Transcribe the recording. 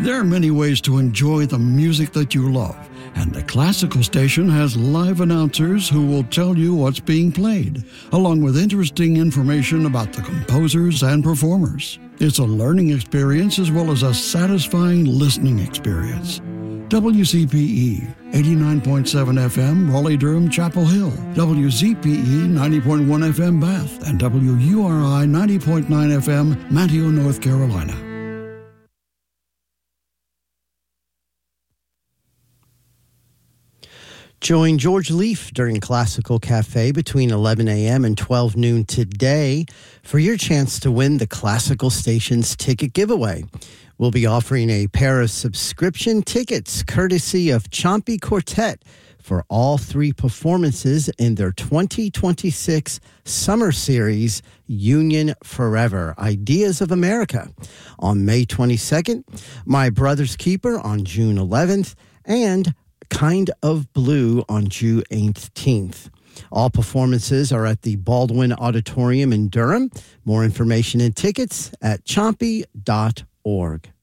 There are many ways to enjoy the music that you love, and the Classical Station has live announcers who will tell you what's being played, along with interesting information about the composers and performers. It's a learning experience as well as a satisfying listening experience. WCPE 89.7 FM, Raleigh-Durham, Chapel Hill. WZPE 90.1 FM, Bath. And WURI 90.9 FM, Manteo, North Carolina. Join George Leaf during Classical Cafe between 11 a.m. and 12 noon today for your chance to win the Classical Station's ticket giveaway. We'll be offering a pair of subscription tickets courtesy of Chompy Quartet for all three performances in their 2026 Summer Series, Union Forever, Ideas of America, on May 22nd, My Brother's Keeper on June 11th, and Kind of Blue on June 18th. All performances are at the Baldwin Auditorium in Durham. More information and tickets at chompy.org.